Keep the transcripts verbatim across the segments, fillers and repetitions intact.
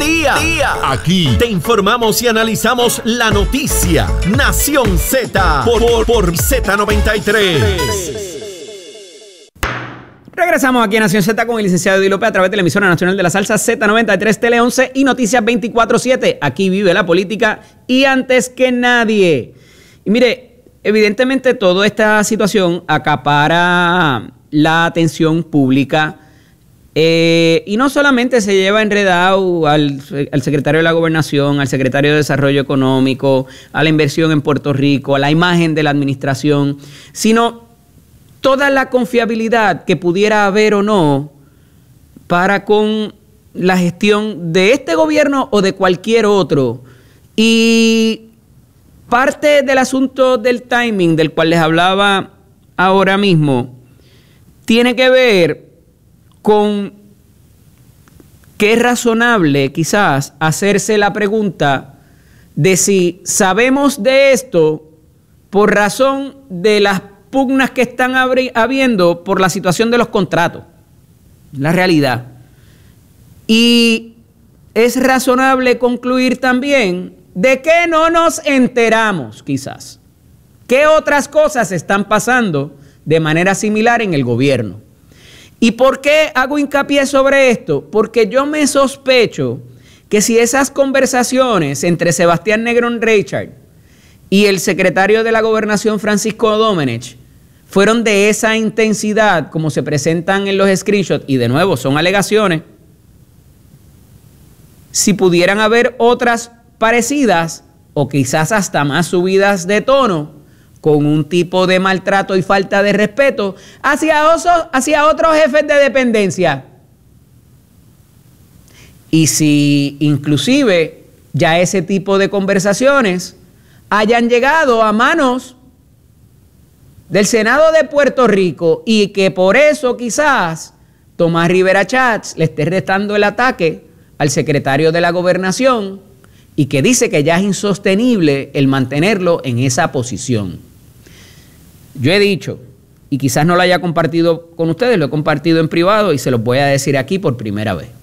día. día. Aquí te informamos y analizamos la noticia. Nación Z por, por, por Z noventa y tres. Regresamos aquí a Nación Z con el licenciado Eddie López a través de la emisora nacional de la salsa Z noventa y tres, Tele once y Noticias veinticuatro siete. Aquí vive la política y antes que nadie. Y mire, evidentemente toda esta situación acapara la atención pública eh, y no solamente se lleva enredado al, al secretario de la Gobernación, al secretario de Desarrollo Económico, a la inversión en Puerto Rico, a la imagen de la administración, sino toda la confiabilidad que pudiera haber o no para con la gestión de este gobierno o de cualquier otro. Y parte del asunto del timing del cual les hablaba ahora mismo tiene que ver con que es razonable quizás hacerse la pregunta de si sabemos de esto por razón de las pugnas que están habiendo por la situación de los contratos, la realidad. Y es razonable concluir también de que no nos enteramos, quizás. ¿Qué otras cosas están pasando de manera similar en el gobierno? ¿Y por qué hago hincapié sobre esto? Porque yo me sospecho que si esas conversaciones entre Sebastián Negrón Reichard y el secretario de la Gobernación, Francisco Domenech, fueron de esa intensidad como se presentan en los screenshots, y de nuevo son alegaciones, si pudieran haber otras parecidas o quizás hasta más subidas de tono con un tipo de maltrato y falta de respeto hacia, oso, hacia otros jefes de dependencia. Y si inclusive ya ese tipo de conversaciones hayan llegado a manos del Senado de Puerto Rico y que por eso quizás Tomás Rivera Chats le esté restando el ataque al secretario de la Gobernación y que dice que ya es insostenible el mantenerlo en esa posición. Yo he dicho, y quizás no lo haya compartido con ustedes, lo he compartido en privado y se los voy a decir aquí por primera vez.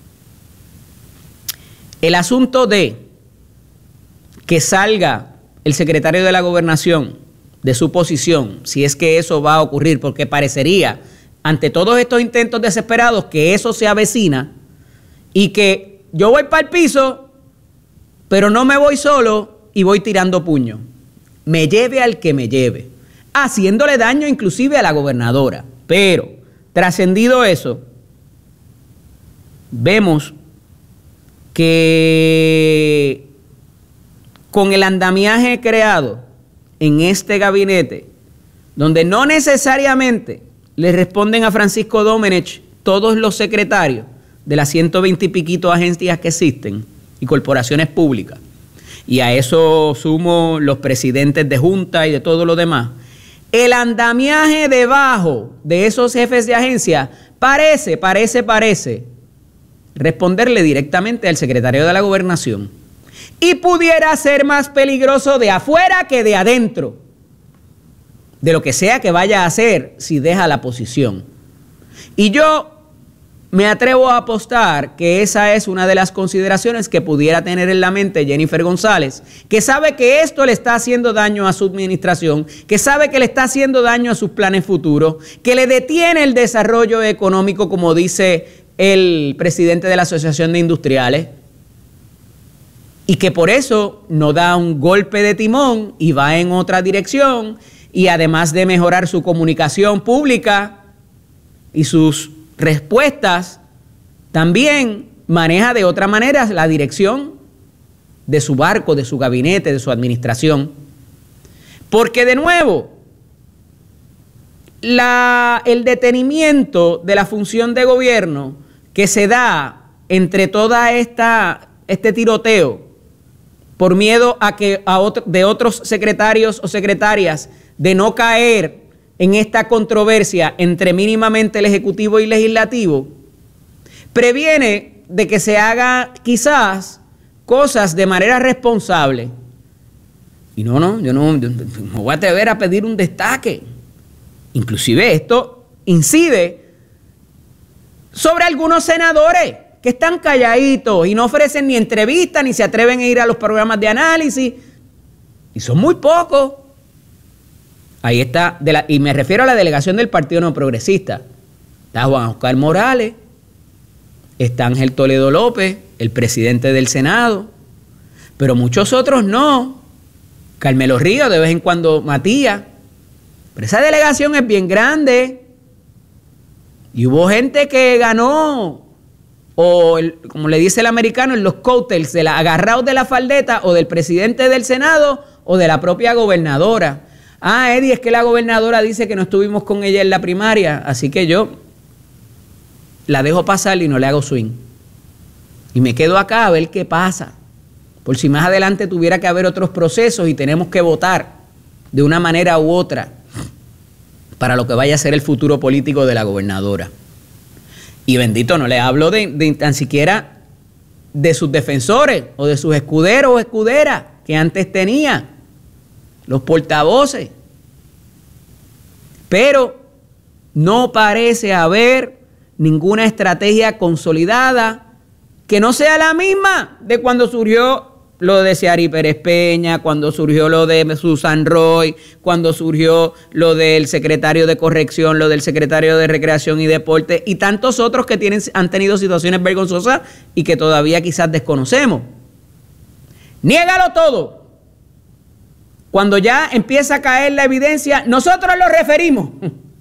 El asunto de que salga el secretario de la Gobernación de su posición, si es que eso va a ocurrir, porque parecería, ante todos estos intentos desesperados, que eso se avecina y que yo voy para el piso, pero no me voy solo y voy tirando puño. Me lleve al que me lleve, haciéndole daño inclusive a la gobernadora. Pero, trascendido eso, vemos que con el andamiaje creado en este gabinete, donde no necesariamente le responden a Francisco Domenech todos los secretarios de las ciento veinte y piquito agencias que existen y corporaciones públicas, y a eso sumo los presidentes de junta y de todo lo demás, el andamiaje debajo de esos jefes de agencia parece, parece, parece responderle directamente al secretario de la Gobernación. Y pudiera ser más peligroso de afuera que de adentro, de lo que sea que vaya a hacer si deja la posición. Y yo me atrevo a apostar que esa es una de las consideraciones que pudiera tener en la mente Jennifer González, que sabe que esto le está haciendo daño a su administración, que sabe que le está haciendo daño a sus planes futuros, que le detiene el desarrollo económico, como dice el presidente de la Asociación de Industriales, y que por eso no da un golpe de timón y va en otra dirección, y además de mejorar su comunicación pública y sus respuestas, también maneja de otra manera la dirección de su barco, de su gabinete, de su administración. Porque de nuevo, la, el detenimiento de la función de gobierno que se da entre toda esta este tiroteo por miedo a que a otro, de otros secretarios o secretarias de no caer en esta controversia entre mínimamente el Ejecutivo y Legislativo, previene de que se haga quizás cosas de manera responsable. Y no, no, yo no, yo no voy a atrever a pedir un destaque. Inclusive esto incide sobre algunos senadores que están calladitos y no ofrecen ni entrevistas, ni se atreven a ir a los programas de análisis. Y son muy pocos. Ahí está, de la, y me refiero a la delegación del Partido No Progresista. Está Juan Oscar Morales, está Ángel Toledo López, el presidente del Senado, pero muchos otros no. Carmelo Ríos, de vez en cuando Matías. Pero esa delegación es bien grande. Y hubo gente que ganó, o el, como le dice el americano, en los coattails, de la, agarrados de la faldeta, o del presidente del Senado, o de la propia gobernadora. Ah, Eddie, es que la gobernadora dice que no estuvimos con ella en la primaria, así que yo la dejo pasar y no le hago swing. Y me quedo acá a ver qué pasa. Por si más adelante tuviera que haber otros procesos y tenemos que votar de una manera u otra para lo que vaya a ser el futuro político de la gobernadora. Y bendito, no le hablo de, de tan siquiera de sus defensores o de sus escuderos o escuderas que antes tenía, los portavoces. Pero no parece haber ninguna estrategia consolidada que no sea la misma de cuando surgió lo de Ciary Pérez Peña, cuando surgió lo de Susan Roy, cuando surgió lo del secretario de Corrección, lo del secretario de Recreación y Deporte y tantos otros que tienen, han tenido situaciones vergonzosas y que todavía quizás desconocemos. Niégalo todo. Cuando ya empieza a caer la evidencia, nosotros lo referimos.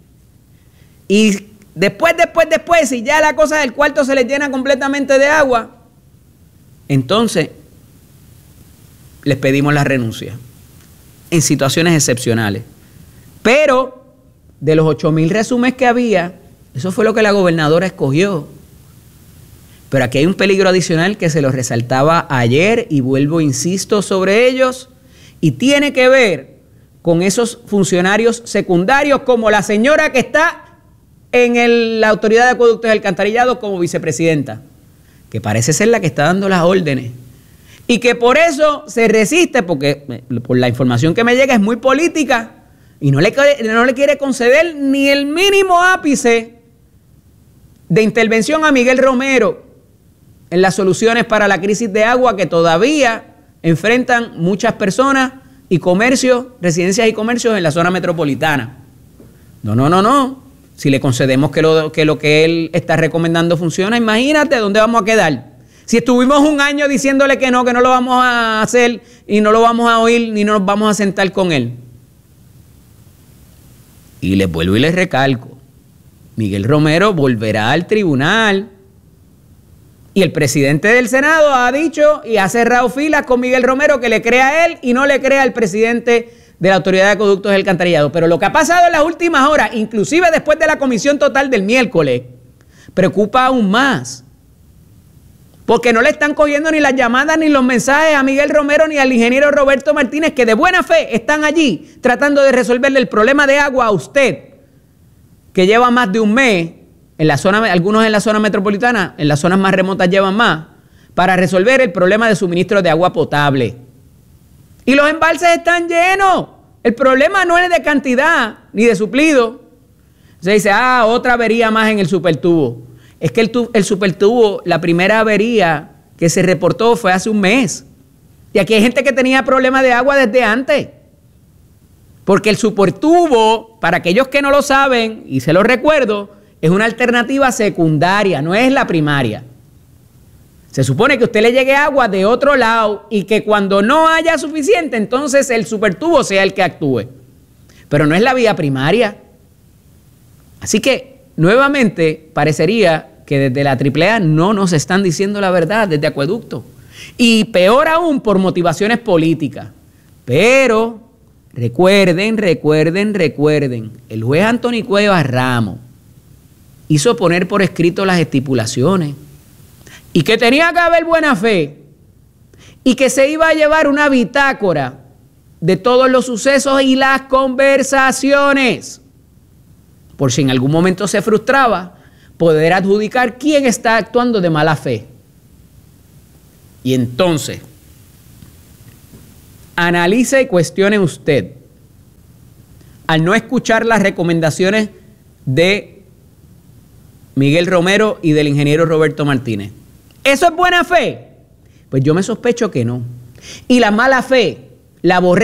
Y después, después, después, si ya la cosa del cuarto se le llena completamente de agua, entonces les pedimos la renuncia en situaciones excepcionales. Pero de los ocho mil resúmenes que había, eso fue lo que la gobernadora escogió. Pero aquí hay un peligro adicional que se lo resaltaba ayer y vuelvo, insisto, sobre ellos, y tiene que ver con esos funcionarios secundarios como la señora que está en el, la Autoridad de Acueductos y Alcantarillados como vicepresidenta, que parece ser la que está dando las órdenes. Y que por eso se resiste, porque por la información que me llega es muy política y no le, no le quiere conceder ni el mínimo ápice de intervención a Miguel Romero en las soluciones para la crisis de agua que todavía enfrentan muchas personas y comercios, residencias y comercios en la zona metropolitana. No, no, no, no. Si le concedemos que lo que, lo que él está recomendando funciona, imagínate dónde vamos a quedar. Si estuvimos un año diciéndole que no, que no lo vamos a hacer y no lo vamos a oír ni nos vamos a sentar con él. Y les vuelvo y les recalco, Miguel Romero volverá al tribunal y el presidente del Senado ha dicho y ha cerrado filas con Miguel Romero que le crea a él y no le crea al presidente de la Autoridad de Acueductos y Alcantarillados. Pero lo que ha pasado en las últimas horas, inclusive después de la comisión total del miércoles, preocupa aún más. Porque no le están cogiendo ni las llamadas ni los mensajes a Miguel Romero ni al ingeniero Roberto Martínez, que de buena fe están allí tratando de resolverle el problema de agua a usted, que lleva más de un mes, en la zona, algunos en la zona metropolitana, en las zonas más remotas llevan más, para resolver el problema de suministro de agua potable. Y los embalses están llenos. El problema no es de cantidad ni de suplido. Se dice, ah, otra avería más en el supertubo. Es que el, el supertubo, la primera avería que se reportó fue hace un mes. Y aquí hay gente que tenía problemas de agua desde antes. Porque el supertubo, para aquellos que no lo saben, y se lo recuerdo, es una alternativa secundaria, no es la primaria. Se supone que usted le llegue agua de otro lado y que cuando no haya suficiente, entonces el supertubo sea el que actúe. Pero no es la vía primaria. Así que, nuevamente, parecería que desde la triple A no nos están diciendo la verdad, desde Acueducto. Y peor aún, por motivaciones políticas. Pero, recuerden, recuerden, recuerden, el juez Anthony Cuevas Ramos hizo poner por escrito las estipulaciones y que tenía que haber buena fe y que se iba a llevar una bitácora de todos los sucesos y las conversaciones, por si en algún momento se frustraba, poder adjudicar quién está actuando de mala fe. Y entonces, analice y cuestione usted, al no escuchar las recomendaciones de Miguel Romero y del ingeniero Roberto Martínez. ¿Eso es buena fe? Pues yo me sospecho que no. Y la mala fe la borré